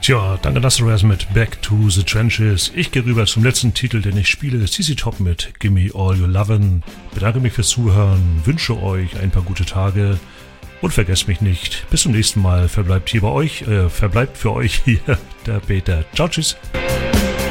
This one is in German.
Tja, danke Nasseraz mit Back to the Trenches. Ich gehe rüber zum letzten Titel, den ich spiele, CC Top mit Gimme All Your Lovin'. Bedanke mich fürs Zuhören, wünsche euch ein paar gute Tage und vergesst mich nicht. Bis zum nächsten Mal. Verbleibt für euch hier der Peter. Ciao, tschüss.